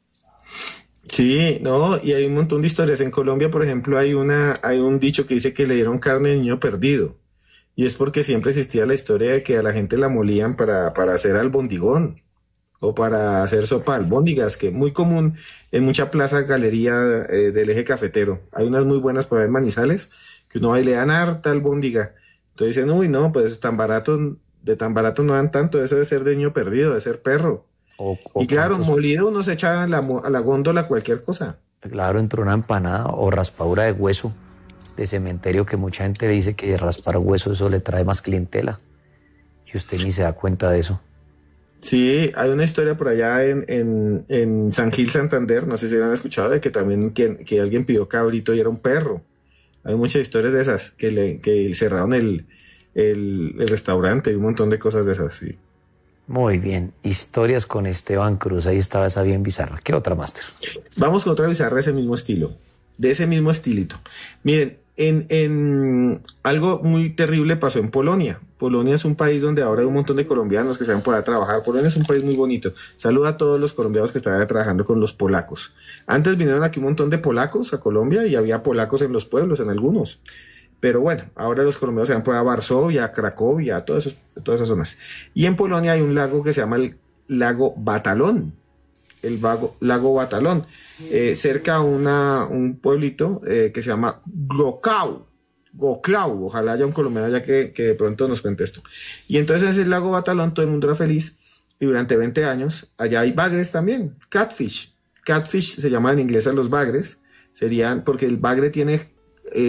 Sí, no, y hay un montón de historias. En Colombia, por ejemplo, hay un dicho que dice que le dieron carne de niño perdido. Y es porque siempre existía la historia de que a la gente la molían para hacer albondigón o para hacer sopa de albóndigas, que es muy común en mucha plaza, galería del eje cafetero. Hay unas muy buenas para ver Manizales, que uno va y le dan harta albóndiga. Entonces dicen, uy, no, pues de tan barato no dan tanto, eso debe ser de niño perdido, de ser perro. Y claro, molido uno se echa a la góndola cualquier cosa. Claro, entró una empanada o raspadura de hueso de cementerio, que mucha gente dice que raspar hueso eso le trae más clientela. Y usted ni se da cuenta de eso. Sí, hay una historia por allá en San Gil, Santander, no sé si lo han escuchado, de que también que alguien pidió cabrito y era un perro. Hay muchas historias de esas, que cerraron el restaurante y un montón de cosas de esas, sí. Muy bien, historias con Esteban Cruz, ahí estaba esa bien bizarra. ¿Qué otra, Máster? Vamos con otra bizarra de ese mismo estilo, de ese mismo estilito. Miren, en algo muy terrible pasó en Polonia. Polonia es un país donde ahora hay un montón de colombianos que se van por allá a trabajar. Polonia es un país muy bonito. Saluda a todos los colombianos que están allá trabajando con los polacos. Antes vinieron aquí un montón de polacos a Colombia y había polacos en los pueblos, en algunos. Pero bueno, ahora los colombianos se van por a Varsovia, a Cracovia, a todas esas zonas. Y en Polonia hay un lago que se llama el lago Batalón. Lago Batalón. Cerca a un pueblito que se llama Goklau. Ojalá haya un colombiano allá que de pronto nos cuente esto. Y entonces en ese lago Batalón todo el mundo era feliz. Y durante 20 años allá hay bagres también. Catfish. Catfish se llama en inglés a los bagres. Serían, porque el bagre tiene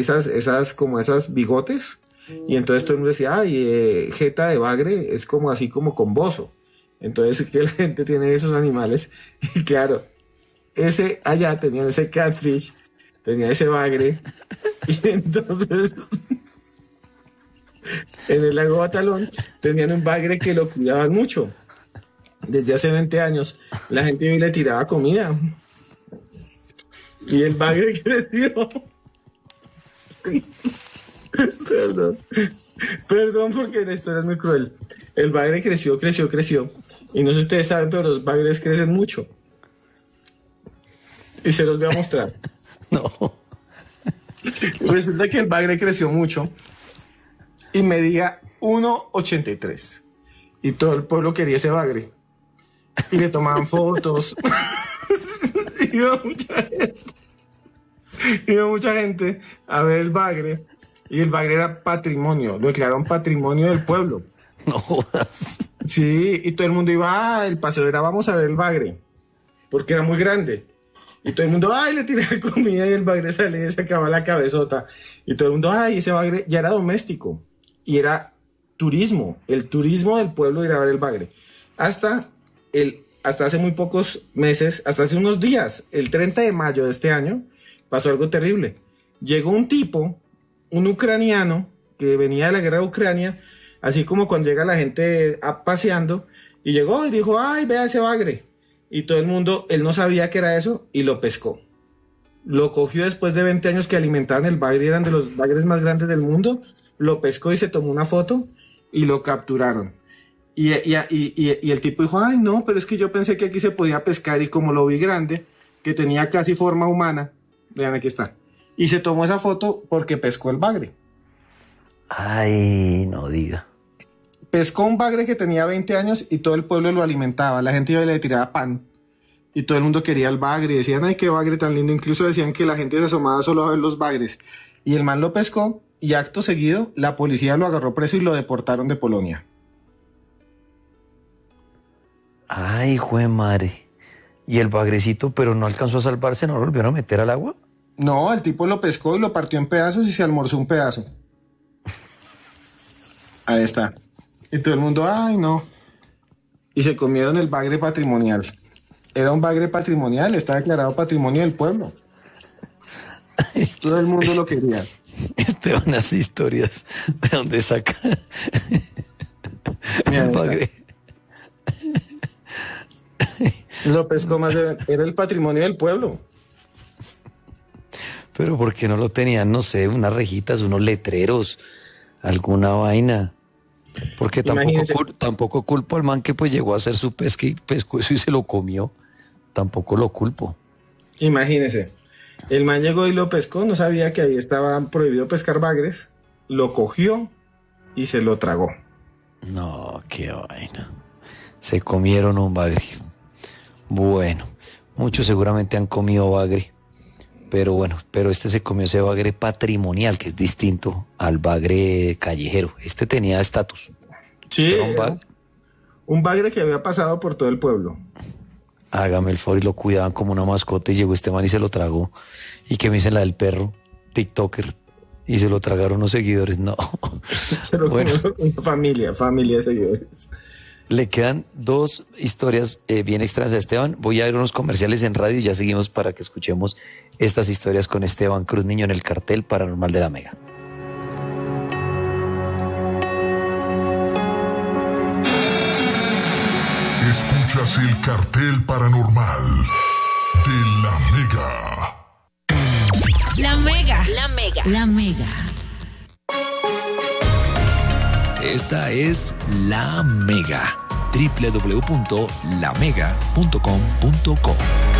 esas bigotes, y entonces todo el mundo decía, ay, jeta de bagre es como así como con bozo. Entonces que la gente tiene esos animales, y claro, allá tenían ese catfish, tenía ese bagre, y entonces en el lago Batalón tenían un bagre que lo cuidaban mucho. Desde hace 20 años la gente iba y le tiraba comida, y el bagre creció. Perdón porque la historia es muy cruel. El bagre creció. Y no sé si ustedes saben, pero los bagres crecen mucho. Y se los voy a mostrar. No. Resulta que el bagre creció mucho y medía 1,83. Y todo el pueblo quería ese bagre. Y le tomaban fotos. Iba mucha gente a ver el bagre, y el bagre era patrimonio, lo declararon patrimonio del pueblo. No jodas. Sí, y todo el mundo iba, el paseo era vamos a ver el bagre, porque era muy grande. Y todo el mundo, ay, le tiraba comida y el bagre salía y se acababa la cabezota. Y todo el mundo, ay, ese bagre ya era doméstico. Y era turismo, el turismo del pueblo ir a ver el bagre. Hasta hace muy pocos meses, hasta hace unos días, el 30 de mayo de este año, pasó algo terrible. Llegó un tipo, un ucraniano, que venía de la guerra de Ucrania, así como cuando llega la gente paseando, y llegó y dijo, ay, vea ese bagre. Y todo el mundo, él no sabía que era eso, y lo pescó. Lo cogió después de 20 años que alimentaban el bagre, eran de los bagres más grandes del mundo, lo pescó y se tomó una foto, y lo capturaron. Y el tipo dijo, ay, no, pero es que yo pensé que aquí se podía pescar, y como lo vi grande, que tenía casi forma humana, vean, aquí está. Y se tomó esa foto porque pescó el bagre. Ay, no diga. Pescó un bagre que tenía 20 años y todo el pueblo lo alimentaba. La gente iba y le tiraba pan. Y todo el mundo quería el bagre. Y decían, ay, qué bagre tan lindo. Incluso decían que la gente se asomaba solo a ver los bagres. Y el man lo pescó y acto seguido la policía lo agarró preso y lo deportaron de Polonia. Ay, jue madre. Y el bagrecito, pero no alcanzó a salvarse, no lo volvieron a meter al agua. No, el tipo lo pescó y lo partió en pedazos y se almorzó un pedazo. Ahí está. Y todo el mundo, ay, no. Y se comieron el bagre patrimonial. Era un bagre patrimonial, está declarado patrimonio del pueblo. Todo el mundo lo quería. Unas historias de donde saca Mira, el bagre. Lo pescó más era el patrimonio del pueblo. Pero ¿por qué no lo tenían, no sé, unas rejitas, unos letreros, alguna vaina? Porque tampoco culpo al man que pues llegó a hacer su pesca y pescó eso y se lo comió. Tampoco lo culpo. Imagínese, el man llegó y lo pescó, no sabía que ahí estaba prohibido pescar bagres, lo cogió y se lo tragó. No, qué vaina. Se comieron un bagre. Bueno, muchos seguramente han comido bagre. Pero este se comió ese bagre patrimonial, que es distinto al bagre callejero. Este tenía estatus. Sí, un bagre que había pasado por todo el pueblo. Hágame el favor, y lo cuidaban como una mascota y llegó este man y se lo tragó. ¿Y qué me dicen la del perro? TikToker. Y se lo tragaron los seguidores. No. Se lo comió una familia de seguidores. Le quedan 2 historias bien extrañas a Esteban. Voy a ver unos comerciales en radio y ya seguimos para que escuchemos estas historias con Esteban Cruz Niño en el cartel paranormal de la Mega. Escuchas el cartel paranormal de la Mega. La Mega. La Mega. La Mega. Esta es La Mega. www.lamega.com.co.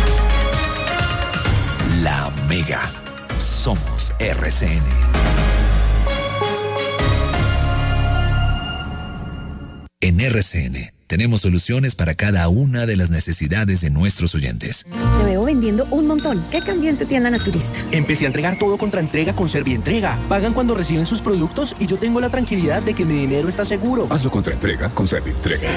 La Mega. Somos RCN. En RCN tenemos soluciones para cada una de las necesidades de nuestros oyentes. Te veo vendiendo un montón. ¿Qué cambió en tu tienda naturista? Empecé a entregar todo contra entrega con Servientrega. Pagan cuando reciben sus productos y yo tengo la tranquilidad de que mi dinero está seguro. Hazlo contra entrega con Servientrega.